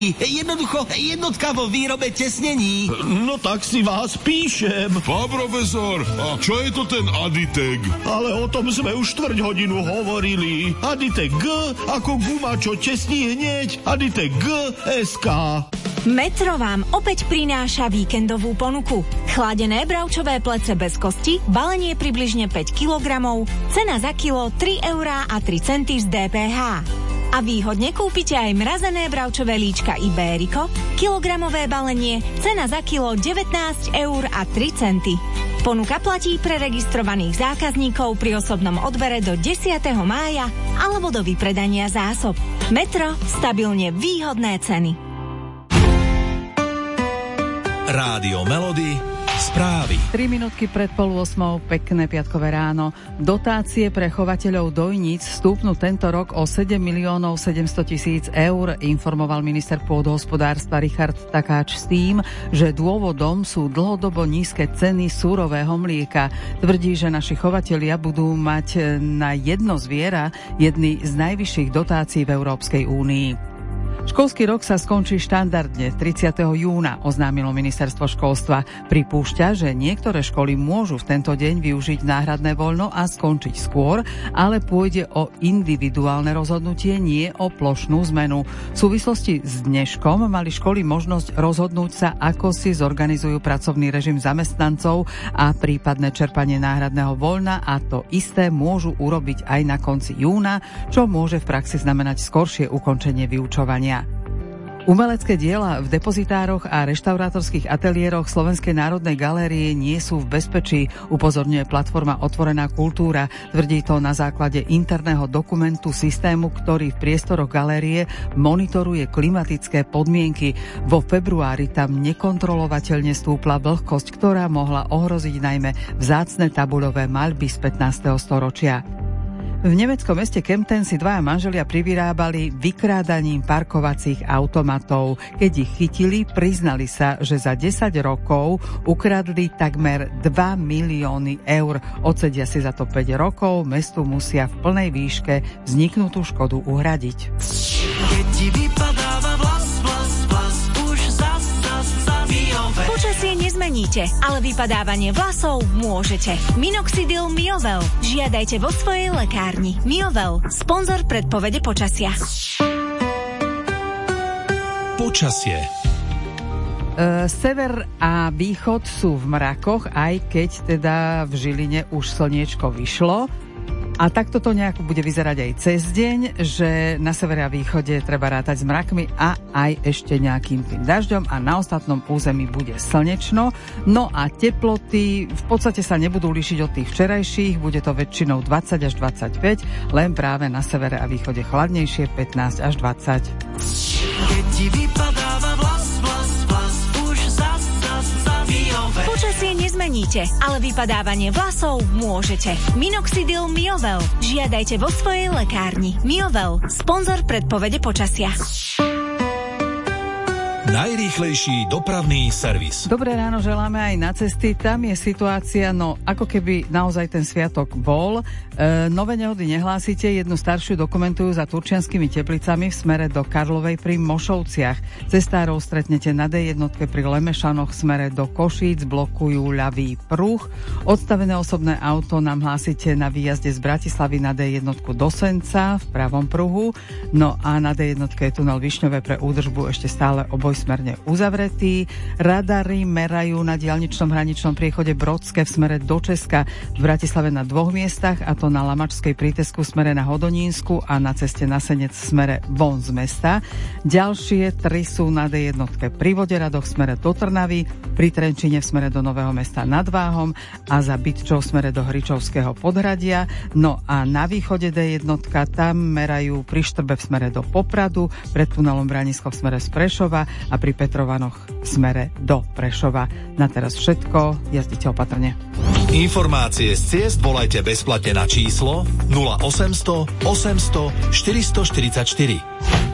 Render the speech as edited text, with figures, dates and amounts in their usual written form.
Jednoducho jednotka vo výrobe tesnení. No tak si vás píšem. Pán profesor, a čo je to ten Aditec? Ale o tom sme už 4 hodinu hovorili. Aditec G ako guma, čo tesní hneď. Aditec G SK. Metro vám opäť prináša víkendovú ponuku. Chladené bravčové plece bez kosti, balenie približne 5 kg, cena za kilo 3,03 € z DPH. A výhodne kúpite aj mrazené bravčové líčka Ibérico, kilogramové balenie, cena za kilo 19,03 €. Ponuka platí pre registrovaných zákazníkov pri osobnom odbere do 10. mája alebo do vypredania zásob. Metro, stabilne výhodné ceny. Rádio Melody, správy. 3 minútky pred 7:30, pekné piatkové ráno. Dotácie pre chovateľov dojníc stúpnú tento rok o 7 700 000 €, informoval minister pôdohospodárstva Richard Takáč s tým, že dôvodom sú dlhodobo nízke ceny súrového mlieka. Tvrdí, že naši chovatelia budú mať na jedno zviera jedny z najvyšších dotácií v Európskej únii. Školský rok sa skončí štandardne 30. júna, oznámilo ministerstvo školstva. Pripúšťa, že niektoré školy môžu v tento deň využiť náhradné voľno a skončiť skôr, ale pôjde o individuálne rozhodnutie, nie o plošnú zmenu. V súvislosti s dneškom mali školy možnosť rozhodnúť sa, ako si zorganizujú pracovný režim zamestnancov a prípadné čerpanie náhradného voľna, a to isté môžu urobiť aj na konci júna, čo môže v praxi znamenať skoršie ukončenie vyučovania. Umelecké diela v depozitároch a reštaurátorských ateliéroch Slovenskej národnej galérie nie sú v bezpečí, upozorňuje platforma Otvorená kultúra. Tvrdí to na základe interného dokumentu systému, ktorý v priestoroch galérie monitoruje klimatické podmienky. Vo februári tam nekontrolovateľne stúpla vlhkosť, ktorá mohla ohroziť najmä vzácne tabuľové maľby z 15. storočia. V nemeckom meste Kempten si 2 manželia privyrábali vykrádaním parkovacích automatov. Keď ich chytili, priznali sa, že za 10 rokov ukradli takmer 2 milióny €. Odsedia si za to 5 rokov, mestu musia v plnej výške vzniknutú škodu uhradiť. Keď ti vypadáva vlas, už zas Miovel. Počasie nezmeníte, ale vypadávanie vlasov môžete. Minoxidil Miovel. Žiadajte vo svojej lekárni. Miovel, sponzor predpovede počasia. Počasie. Sever a východ sú v mrakoch, aj keď teda v Žiline už slniečko vyšlo. A takto to nejako bude vyzerať aj cez deň, že na severe a východe treba rátať s mrakmi a aj ešte nejakým tým dažďom, a na ostatnom území bude slnečno. No a teploty v podstate sa nebudú líšiť od tých včerajších, bude to väčšinou 20 až 25, len práve na severe a východe chladnejšie 15 až 20. Keď ti vypadáva vlas, už zas Miovel. Počasie nezmeníte, ale vypadávanie vlasov môžete. Minoxidil Miovel. Žiadajte vo svojej lekárni. Miovel, sponzor predpovede počasia. Najrýchlejší dopravný servis. Dobré ráno želáme aj na cesty. Tam je situácia, no ako keby naozaj ten sviatok bol. Nové nehody nehlásite, jednu staršiu dokumentujú za Turčianskými Teplicami v smere do Karlovej pri Mošovciach. Cestárov stretnete na D1 pri Lemešanoch v smere do Košíc, blokujú ľavý pruh. Odstavené osobné auto nám hlásite na výjazde z Bratislavy na D1 do Senca v pravom pruhu. No a na D1 je tunel Višňové pre údržbu ešte stále obojsmerne uzavretý. Radary merajú na diaľničnom hraničnom priechode Brodské v smere do Česka, v Bratislave na 2 miestach, a to na Lamačskej prítesku v smere na Hodonínsku a na ceste na Senec v smere von z mesta. Ďalšie 3 sú na D1 pri Voderadoch v smere do Trnavy, pri Trenčíne v smere do Nového Mesta nad Váhom a za Bytčou v smere do Hričovského Podhradia. No a na východe D1 tam merajú pri Štrbe v smere do Popradu, pred tunelom Branisko v smere z Prešova a pri Petrovanoch v smere do Prešova. Na teraz všetko, jazdite opatrne. Informácie z ciest volajte bezplatne na číslo 0800 800 444.